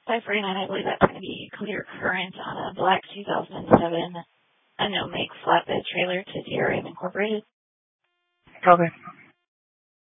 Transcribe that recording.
549, I believe that's going to be clear current on a black 2007 unknown make flatbed trailer to DRM Incorporated. Copy.